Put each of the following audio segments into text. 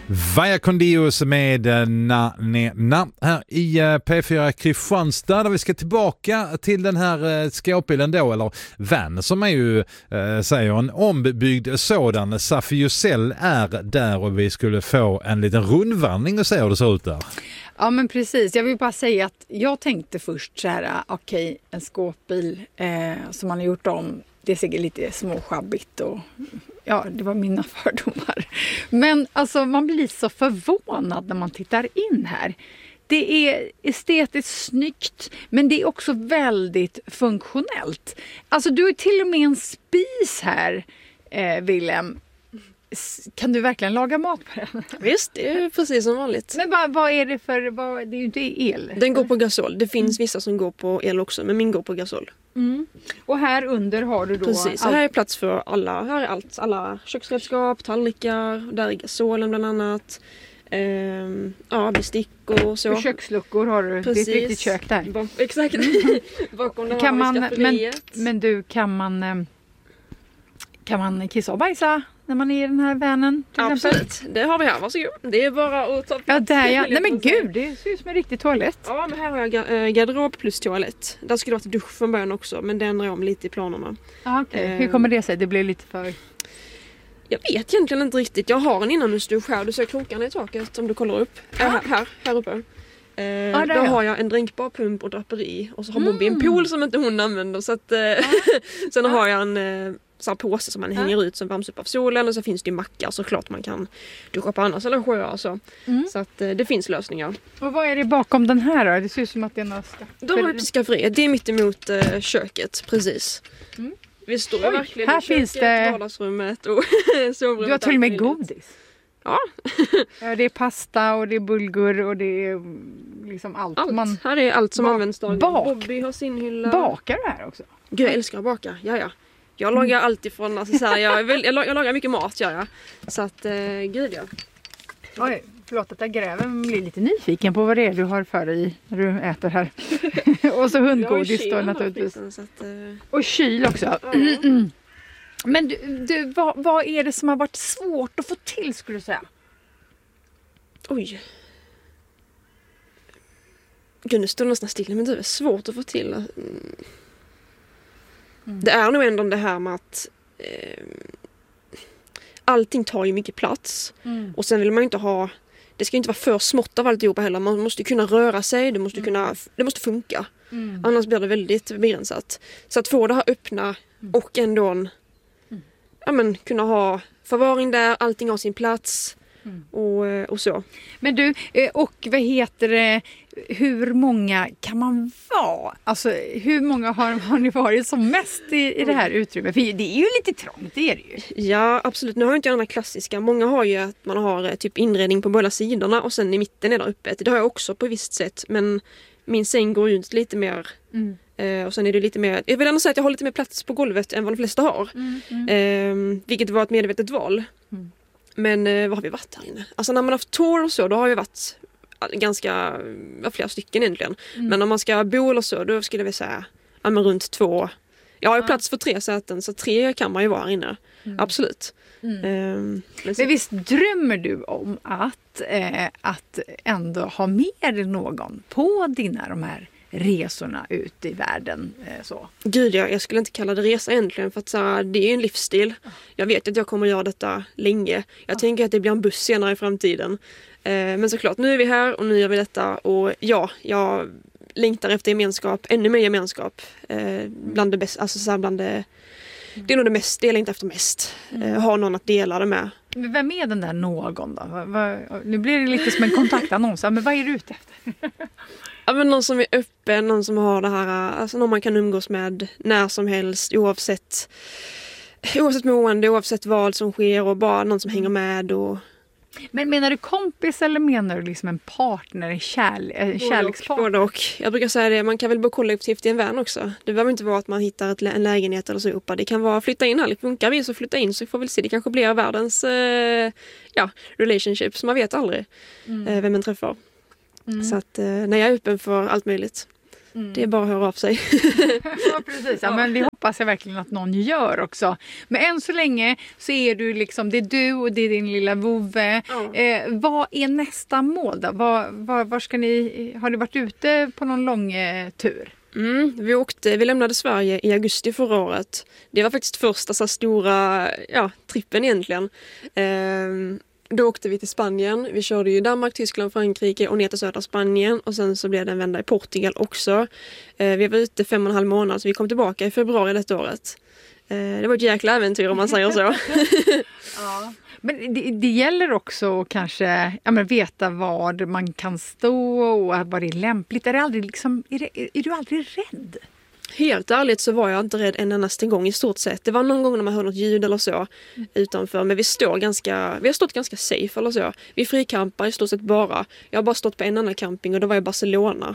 Via Condios med Na här i P4 Kristianstad, där vi ska tillbaka till den här skåpbilen då, eller van, som är ju säger en ombyggd sådan. Safi Jusell är där och vi skulle få en liten rundvandring och se hur det ser ut där. Ja, men precis. Jag vill bara säga att jag tänkte först så här, okej, en skåpbil som man har gjort om, det är säkert lite småschabbigt och ja, det var mina fördomar. Men alltså, man blir så förvånad när man tittar in här. Det är estetiskt snyggt, men det är också väldigt funktionellt. Alltså, du har till och med en spis här, Willem. Kan du verkligen laga mat på den? Visst, det är precis som vanligt. Men vad är det för... det är ju inte el. Den går på gasol. Det finns vissa som går på el också, men min går på gasol. Mm. Och här under har du då... Precis, här är plats för alla. Här är allt. Alla köksredskap, tallrikar, där är gasolen bland annat. Bestick och så. Och köksluckor har du. Precis. Det är ett riktigt kök där. Exakt. Bakom det kan har vi man, skafferiet. men du, kan man kissa och bajsa när man är i den här vanen? Absolut, det har vi här. Varsågod. Det är bara att ta plats. Ja, där ja. Nej men gud, det ser ut som en riktig toalett. Ja, men här har jag garderob plus toalett. Där skulle det vara dusch från början också, men det ändrar jag om lite i planerna. Ah, okay. Hur kommer det sig? Det blir lite för... Jag vet egentligen inte riktigt. Jag har en inomhusdusch här. Du ser krokarna i taket om du kollar upp. Här uppe. Då har jag en drinkbar pump och draperi. Och så har Bobby en pool som inte hon använder. Så att, sen har jag en så här påse som man hänger ut som värms upp av solen. Och så finns det ju mackar såklart man kan duscha på annars eller sjöar. Så att det finns lösningar. Och vad är det bakom den här då? Det ser ut som att det är några Då har jag skafferiet. Det är mitt emot köket, precis. Vi står verkligen här i köket, finns det... vardagsrummet och sovrummet. Du har till och med godis. Ja. Ja, det är pasta och det är bulgur och det är liksom allt. Här är allt som används dagligen. Bobby har sin hylla. Bakar du här också? Gud, jag älskar att baka. Ja. Jag lagar allt ifrån, alltså, så här, jag lagar mycket mat, ja. Så att, gud ja. Oj, förlåt att jag gräver, men blir lite nyfiken på vad det är du har för dig när du äter här. Och så hundgodis då naturligtvis. Så att, och kyl också. Men du vad är det som har varit svårt att få till, skulle du säga? Oj. Gud, nu står det nästan stilla, men det är svårt att få till. Det är nog ändå det här med att allting tar ju mycket plats. Och sen vill man ju inte ha... Det ska ju inte vara för smått av alltihopa heller. Man måste kunna röra sig, det måste funka. Annars blir det väldigt begränsat. Så att få det här öppna och ändå kunna ha förvaring där, allting har sin plats och så. Men du, och vad heter det, hur många kan man vara? Alltså hur många har ni varit som mest i det här utrymmet? För det är ju lite trångt, det är det ju. Ja, absolut. Nu har jag inte den här klassiska. Många har ju att man har typ inredning på båda sidorna och sen i mitten är det öppet. Det har jag också på visst sätt, men min säng går ut lite mer... och sen är det lite mer... Jag vill ändå säga att jag har lite mer plats på golvet än vad de flesta har. Vilket var ett medvetet val. Men vad har vi varit här inne? Alltså när man har haft tour och så, då har vi varit ganska... flera stycken egentligen. Men om man ska bo eller så, då skulle vi säga runt 2. Jag har ju plats för 3 säten, så 3 kan man ju vara här inne. Absolut. Men visst drömmer du om att ändå ha med någon på de här resorna ut i världen så? Gud, jag skulle inte kalla det resa egentligen, för att så här, det är en livsstil. Jag vet att jag kommer göra detta länge. Jag tänker att det blir en buss senare i framtiden. Men såklart, nu är vi här och nu gör vi detta. Och ja, jag längtar efter gemenskap, ännu mer gemenskap. Bland det bästa, alltså så här, det är nog det mest, det jag längtar efter mest. Ha någon att dela det med. Men vem är den där någon då? Nu blir det lite som en kontaktannons. Men vad är du ute efter? Ja, men någon som är öppen, någon som har det här, alltså någon man kan umgås med när som helst, oavsett mående, oavsett vad som sker, och bara någon som hänger med. Men menar du kompis eller menar du liksom en partner, en kärlekspartner? Både och. Jag brukar säga det, man kan väl bo kollektivt i en vän också. Det behöver inte vara att man hittar en lägenhet eller så uppe. Det kan vara flytta in här, funkar vi så flytta in, så får vi se. Det kanske blir världens relationships, man vet aldrig vem man träffar. Så att när jag är öppen för allt möjligt. Det är bara att höra av sig. Ja, precis. Ja, men det hoppas jag verkligen att någon gör också. Men än så länge så är du liksom, det är du och det är din lilla vovve. Ja. Vad är nästa mål då? Var ska ni, har du varit ute på någon lång tur? Vi lämnade Sverige i augusti förra året. Det var faktiskt första så stora trippen egentligen. Då åkte vi till Spanien. Vi körde ju Danmark, Tyskland, Frankrike och ner till södra Spanien. Och sen så blev det en vända i Portugal också. Vi var ute 5,5 månader så vi kom tillbaka i februari detta året. Det var ett jäkla äventyr om man säger så. Ja. Men det gäller också kanske veta var man kan stå och vad det är lämpligt. Är du aldrig rädd? Helt ärligt så var jag inte rädd en endaste gång i stort sett. Det var någon gång när man hör något ljud eller så utanför. Men vi har stått ganska safe eller så. Vi frikampar i stort sett bara. Jag har bara stått på en annan camping och det var i Barcelona.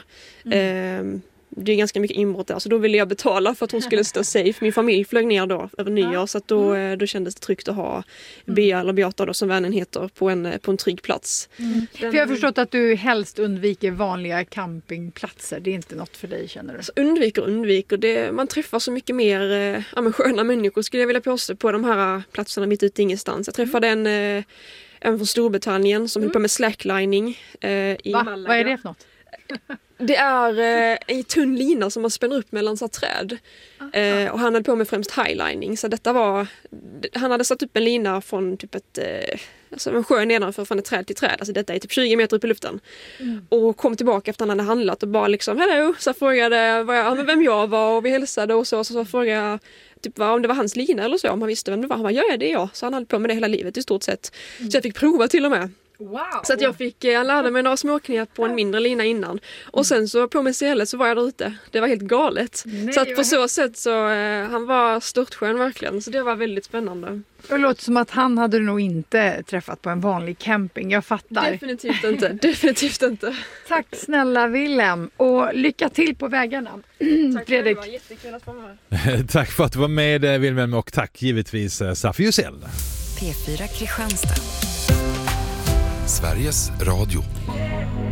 Det är ganska mycket inbrott där så då ville jag betala för att hon skulle stå safe. Min familj flög ner då över nyår så att då kändes det tryggt att ha Bea eller Beata då, som vännen heter på en trygg plats. För jag har förstått att du helst undviker vanliga campingplatser. Det är inte något för dig, känner du? Alltså, undviker. Man träffar så mycket mer sköna människor skulle jag vilja påstå på de här platserna mitt ute ingenstans. Jag träffade en från Storbritannien som höll på med slacklining i Malaga. Vad är det för något? Det är en tunn lina som man spänner upp mellan så träd. Och han hade på med främst highlining. Så han hade satt upp en lina från typ en sjö nedanför från ett träd till träd. Alltså detta är typ 20 meter upp i luften. Och kom tillbaka efter han hade handlat och bara liksom hello. Så frågade vem jag var och vi hälsade och så frågade jag typ om det var hans lina eller så. Om han visste vem det var. Han bara, ja det är jag. Så han hade på med det hela livet i stort sett. Så jag fick prova till och med. Wow. Så att jag lärde mig några småknep på en mindre lina innan. Och sen så på mig selet så var jag där ute. Det var helt galet. Så att på så sätt så han var störtskön verkligen. Så det var väldigt spännande. Det låter som att han hade nog inte träffat på en vanlig camping. Jag fattar. Definitivt inte. Tack snälla Willem. Och lycka till på vägarna. Tack Fredrik. Det var jättekul att vara med. Tack för att du var med Willem och tack givetvis Safi Jusell. P4 Kristianstad. Sveriges Radio.